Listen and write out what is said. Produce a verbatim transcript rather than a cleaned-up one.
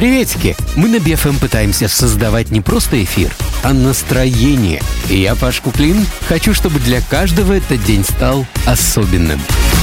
Приветики! Мы на би эф эм пытаемся создавать не просто эфир, а настроение. И я, Паш Куклин, хочу, чтобы для каждого этот день стал особенным.